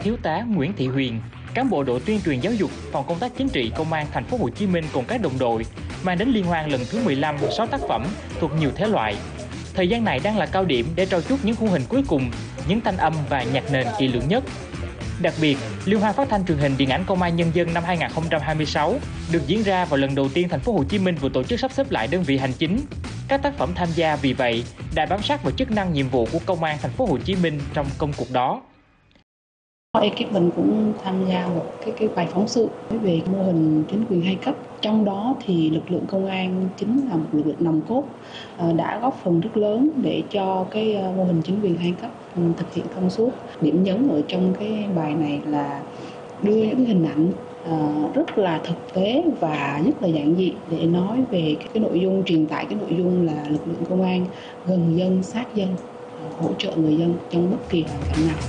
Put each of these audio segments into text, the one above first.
Thiếu tá Nguyễn Thị Huyền, cán bộ đội tuyên truyền giáo dục phòng công tác chính trị công an thành phố Hồ Chí Minh cùng các đồng đội mang đến liên hoan lần thứ 15 6 tác phẩm thuộc nhiều thể loại. Thời gian này đang là cao điểm để trau chuốt những khung hình cuối cùng, những thanh âm và nhạc nền kỹ lưỡng nhất. Đặc biệt, Liên hoan phát thanh truyền hình điện ảnh Công an Nhân dân năm 2026 được diễn ra vào lần đầu tiên thành phố Hồ Chí Minh vừa tổ chức sắp xếp lại đơn vị hành chính. Các tác phẩm tham gia vì vậy đã bám sát vào chức năng nhiệm vụ của Công an thành phố Hồ Chí Minh trong công cuộc đó. Ekip mình cũng tham gia một cái bài phóng sự về mô hình chính quyền hai cấp. Trong đó thì lực lượng công an chính là một lực lượng nòng cốt đã góp phần rất lớn để cho cái mô hình chính quyền hai cấp thực hiện thông suốt. Điểm nhấn ở trong cái bài này là đưa những cái hình ảnh rất là thực tế và rất là giản dị để nói về cái nội dung, truyền tải cái nội dung là lực lượng công an gần dân, sát dân, hỗ trợ người dân trong bất kỳ hoàn cảnh nào.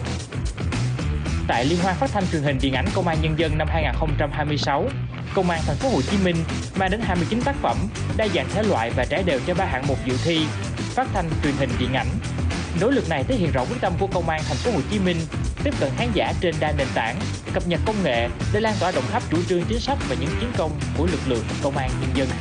Tại Liên hoan phát thanh truyền hình điện ảnh Công an Nhân dân năm 2026, Công an thành phố Hồ Chí Minh mang đến 29 tác phẩm, đa dạng thể loại và trải đều cho 3 hạng mục dự thi: phát thanh, truyền hình, điện ảnh. Nỗ lực này thể hiện rõ quyết tâm của Công an thành phố Hồ Chí Minh tiếp cận khán giả trên đa nền tảng, cập nhật công nghệ để lan tỏa rộng khắp chủ trương chính sách và những chiến công của lực lượng Công an Nhân dân.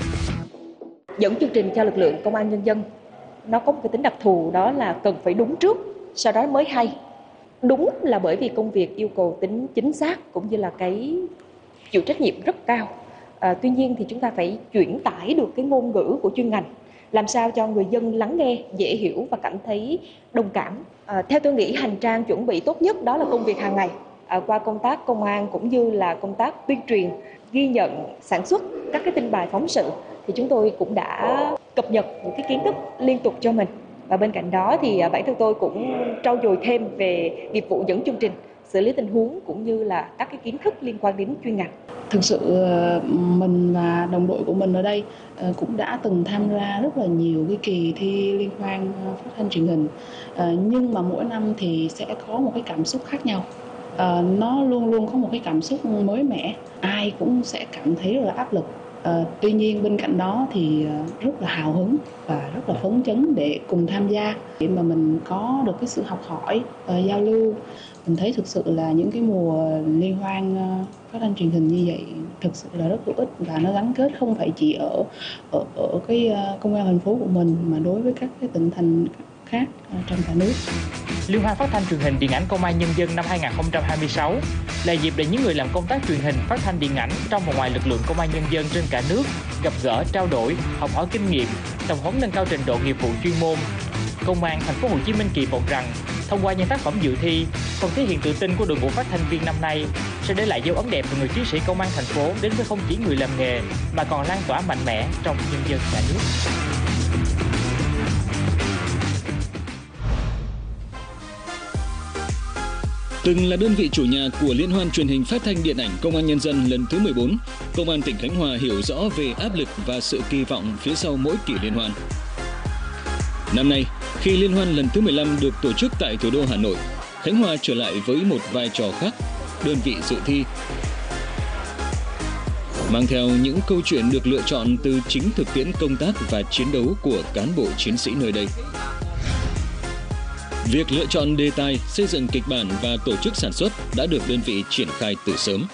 Dẫn chương trình cho lực lượng Công an Nhân dân nó có một cái tính đặc thù, đó là cần phải đúng trước, sau đó mới hay. Đúng là bởi vì công việc yêu cầu tính chính xác cũng như là cái chịu trách nhiệm rất cao. Tuy nhiên thì chúng ta phải chuyển tải được cái ngôn ngữ của chuyên ngành, làm sao cho người dân lắng nghe, dễ hiểu và cảm thấy đồng cảm. Theo tôi nghĩ hành trang chuẩn bị tốt nhất đó là công việc hàng ngày. Qua công tác công an cũng như là công tác tuyên truyền, ghi nhận, sản xuất các cái tin bài phóng sự thì chúng tôi cũng đã cập nhật những cái kiến thức liên tục cho mình. Và bên cạnh đó thì bản thân tôi cũng trau dồi thêm về nghiệp vụ dẫn chương trình, xử lý tình huống cũng như là các cái kiến thức liên quan đến chuyên ngành. Thực sự mình và đồng đội của mình ở đây cũng đã từng tham gia rất là nhiều cái kỳ thi liên hoan phát thanh truyền hình, nhưng mà mỗi năm thì sẽ có một cái cảm xúc khác nhau. Nó luôn luôn có một cái cảm xúc mới mẻ, ai cũng sẽ cảm thấy rất là áp lực. Tuy nhiên bên cạnh đó thì rất là hào hứng và rất là phấn chấn để cùng tham gia, để mà mình có được cái sự học hỏi, giao lưu. Mình thấy thực sự là những cái mùa liên hoan phát thanh truyền hình như vậy thực sự là rất hữu ích và nó gắn kết không phải chỉ ở cái công an thành phố của mình mà đối với các cái tỉnh thành khác trong cả nước. Liên hoan phát thanh truyền hình điện ảnh Công an Nhân dân năm 2026 là dịp để những người làm công tác truyền hình, phát thanh điện ảnh trong và ngoài lực lượng Công an Nhân dân trên cả nước gặp gỡ, trao đổi, học hỏi kinh nghiệm, tập huấn nâng cao trình độ nghiệp vụ chuyên môn. Công an thành phố Hồ Chí Minh kỳ vọng rằng thông qua những tác phẩm dự thi, phần thể hiện tự tin của đội ngũ phát thanh viên năm nay sẽ để lại dấu ấn đẹp về người chiến sĩ công an thành phố đến với không chỉ người làm nghề mà còn lan tỏa mạnh mẽ trong nhân dân cả nước. Từng là đơn vị chủ nhà của Liên hoan truyền hình phát thanh điện ảnh Công an Nhân dân lần thứ 14, Công an tỉnh Khánh Hòa hiểu rõ về áp lực và sự kỳ vọng phía sau mỗi kỳ liên hoan. Năm nay, khi liên hoan lần thứ 15 được tổ chức tại thủ đô Hà Nội, Khánh Hòa trở lại với một vai trò khác, đơn vị dự thi. Mang theo những câu chuyện được lựa chọn từ chính thực tiễn công tác và chiến đấu của cán bộ chiến sĩ nơi đây. Việc lựa chọn đề tài, xây dựng kịch bản và tổ chức sản xuất đã được đơn vị triển khai từ sớm.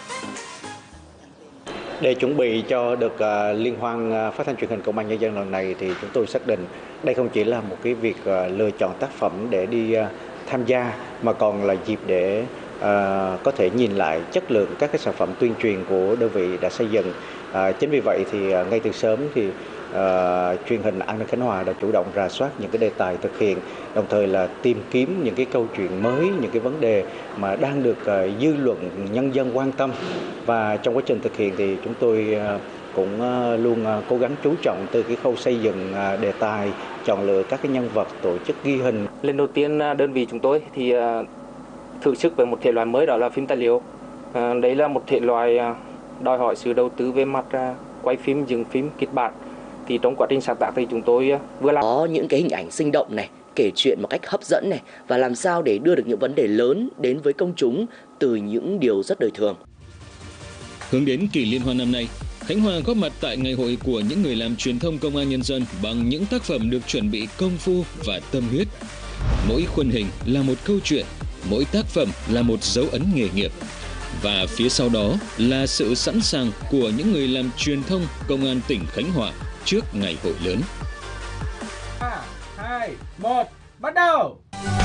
Để chuẩn bị cho được liên hoan phát thanh truyền hình Công an Nhân dân lần này thì chúng tôi xác định đây không chỉ là một cái việc lựa chọn tác phẩm để đi tham gia mà còn là dịp để có thể nhìn lại chất lượng các cái sản phẩm tuyên truyền của đơn vị đã xây dựng. Chính vì vậy thì ngay từ sớm thì truyền hình An ninh Khánh Hòa đã chủ động rà soát những cái đề tài thực hiện, đồng thời là tìm kiếm những cái câu chuyện mới, những cái vấn đề mà đang được dư luận nhân dân quan tâm. Và trong quá trình thực hiện thì chúng tôi cũng luôn cố gắng chú trọng từ cái khâu xây dựng đề tài, chọn lựa các cái nhân vật, tổ chức ghi hình. Lần đầu tiên đơn vị chúng tôi thì thử sức với một thể loại mới, đó là phim tài liệu. Đấy là một thể loại đòi hỏi sự đầu tư về mặt quay phim, dựng phim, kịch bản. Thì trong quá trình sáng tác thì chúng tôi vừa làm có những cái hình ảnh sinh động này, kể chuyện một cách hấp dẫn này, và làm sao để đưa được những vấn đề lớn đến với công chúng từ những điều rất đời thường. Hướng đến kỳ liên hoan năm nay, Khánh Hòa góp mặt tại ngày hội của những người làm truyền thông Công an Nhân dân bằng những tác phẩm được chuẩn bị công phu và tâm huyết. Mỗi khuôn hình là một câu chuyện, mỗi tác phẩm là một dấu ấn nghề nghiệp. Và phía sau đó là sự sẵn sàng của những người làm truyền thông Công an tỉnh Khánh Hòa trước ngày hội lớn. 3, 2, 1, bắt đầu!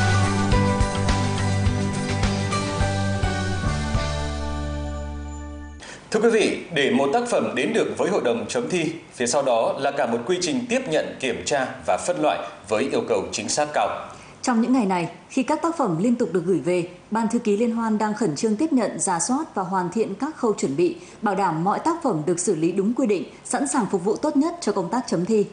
Thưa quý vị, để một tác phẩm đến được với hội đồng chấm thi, phía sau đó là cả một quy trình tiếp nhận, kiểm tra và phân loại với yêu cầu chính xác cao. Trong những ngày này, khi các tác phẩm liên tục được gửi về, Ban thư ký Liên hoan đang khẩn trương tiếp nhận, rà soát và hoàn thiện các khâu chuẩn bị, bảo đảm mọi tác phẩm được xử lý đúng quy định, sẵn sàng phục vụ tốt nhất cho công tác chấm thi.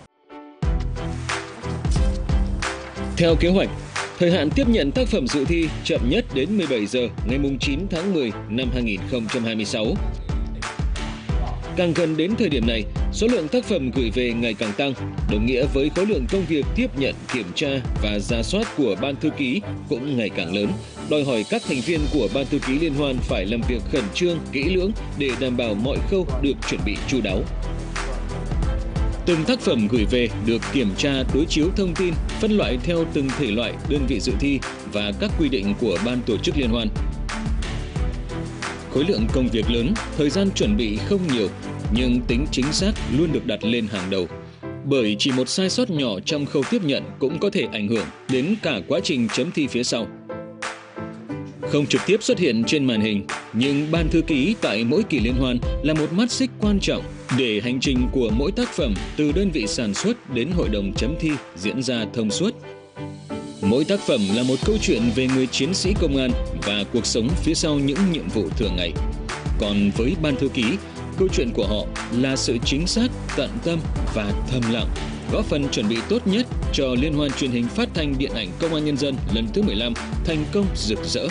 Theo kế hoạch, thời hạn tiếp nhận tác phẩm dự thi chậm nhất đến 17 giờ ngày 9 tháng 10 năm 2026. Càng gần đến thời điểm này, số lượng tác phẩm gửi về ngày càng tăng, đồng nghĩa với khối lượng công việc tiếp nhận, kiểm tra và rà soát của Ban thư ký cũng ngày càng lớn, đòi hỏi các thành viên của Ban thư ký Liên hoan phải làm việc khẩn trương, kỹ lưỡng để đảm bảo mọi khâu được chuẩn bị chu đáo. Từng tác phẩm gửi về được kiểm tra, đối chiếu thông tin, phân loại theo từng thể loại, đơn vị dự thi và các quy định của Ban tổ chức Liên hoan. Khối lượng công việc lớn, thời gian chuẩn bị không nhiều, nhưng tính chính xác luôn được đặt lên hàng đầu. Bởi chỉ một sai sót nhỏ trong khâu tiếp nhận cũng có thể ảnh hưởng đến cả quá trình chấm thi phía sau. Không trực tiếp xuất hiện trên màn hình, nhưng Ban thư ký tại mỗi kỳ liên hoan là một mắt xích quan trọng để hành trình của mỗi tác phẩm từ đơn vị sản xuất đến hội đồng chấm thi diễn ra thông suốt. Mỗi tác phẩm là một câu chuyện về người chiến sĩ công an và cuộc sống phía sau những nhiệm vụ thường ngày. Còn với Ban thư ký, câu chuyện của họ là sự chính xác, tận tâm và thầm lặng, góp phần chuẩn bị tốt nhất cho Liên hoan truyền hình phát thanh điện ảnh Công an Nhân dân lần thứ 15 thành công rực rỡ.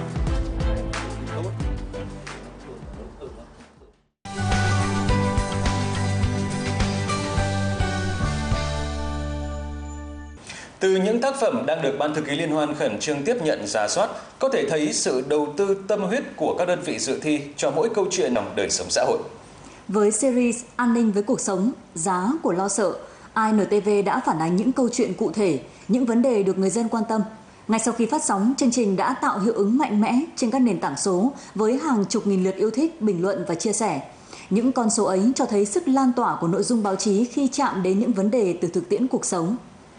Từ những tác phẩm đang được Ban thư ký Liên hoan khẩn trương tiếp nhận, rà soát, có thể thấy sự đầu tư tâm huyết của các đơn vị dự thi cho mỗi câu chuyện trong đời sống xã hội. Với series An ninh với cuộc sống, Giá của lo sợ, INTV đã phản ánh những câu chuyện cụ thể, những vấn đề được người dân quan tâm. Ngay sau khi phát sóng, chương trình đã tạo hiệu ứng mạnh mẽ trên các nền tảng số với hàng chục nghìn lượt yêu thích, bình luận và chia sẻ. Những con số ấy cho thấy sức lan tỏa của nội dung báo chí khi chạm đến những vấn đề từ thực tiễn cuộc sống.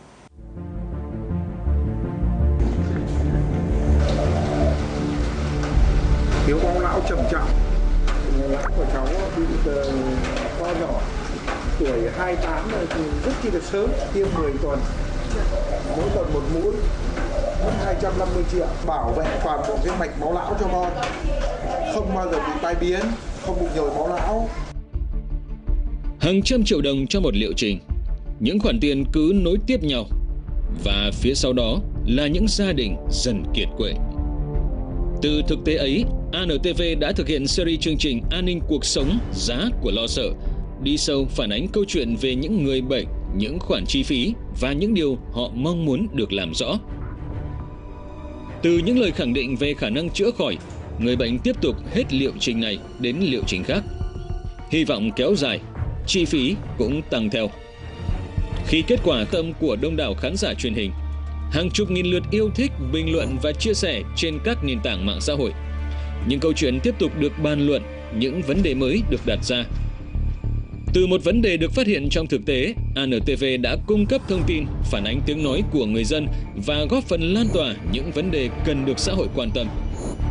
Thiếu máu não trầm trọng, não của cháu bị to nhỏ, tuổi 28 là rất chi là sớm, tiêm 10 tuần, mỗi tuần một mũi, mất 250 triệu, bảo vệ toàn bộ cái mạch máu não cho con, không bao giờ bị tai biến, không bị nhồi máu não. Hàng trăm triệu đồng cho một liệu trình, những khoản tiền cứ nối tiếp nhau, và phía sau đó là những gia đình dần kiệt quệ. Từ thực tế ấy, ANTV đã thực hiện series chương trình An ninh cuộc sống, Giá của lo sợ, đi sâu phản ánh câu chuyện về những người bệnh, những khoản chi phí và những điều họ mong muốn được làm rõ. Từ những lời khẳng định về khả năng chữa khỏi, người bệnh tiếp tục hết liệu trình này đến liệu trình khác. Hy vọng kéo dài, chi phí cũng tăng theo. Khi kết quả tâm của đông đảo khán giả truyền hình, hàng chục nghìn lượt yêu thích, bình luận và chia sẻ trên các nền tảng mạng xã hội, những câu chuyện tiếp tục được bàn luận, những vấn đề mới được đặt ra. Từ một vấn đề được phát hiện trong thực tế, ANTV đã cung cấp thông tin, phản ánh tiếng nói của người dân và góp phần lan tỏa những vấn đề cần được xã hội quan tâm.